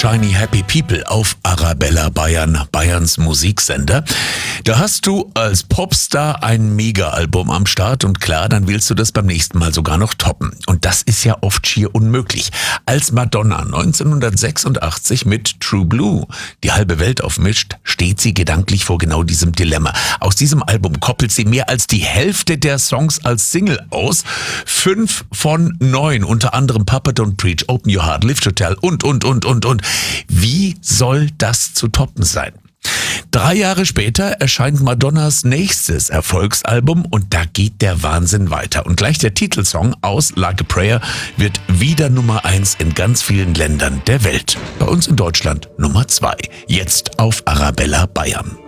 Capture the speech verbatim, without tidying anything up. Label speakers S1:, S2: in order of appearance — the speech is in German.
S1: Shiny Happy People auf Arabella Bayern, Bayerns Musiksender. Da hast du als Popstar ein Mega-Album am Start und klar, dann willst du das beim nächsten Mal sogar noch toppen. Und das ist ja oft schier unmöglich. Als Madonna neunzehnhundertsechsundachtzig mit True Blue die halbe Welt aufmischt, steht sie gedanklich vor genau diesem Dilemma. Aus diesem Album koppelt sie mehr als die Hälfte der Songs als Single aus. Fünf von neun, unter anderem Papa Don't Preach, Open Your Heart, Lift Hotel und, und, und, und, und. Wie soll das zu toppen sein? Drei Jahre später erscheint Madonnas nächstes Erfolgsalbum und da geht der Wahnsinn weiter. Und gleich der Titelsong aus Like a Prayer wird wieder Nummer eins in ganz vielen Ländern der Welt. Bei uns in Deutschland Nummer zwei. Jetzt auf Arabella Bayern.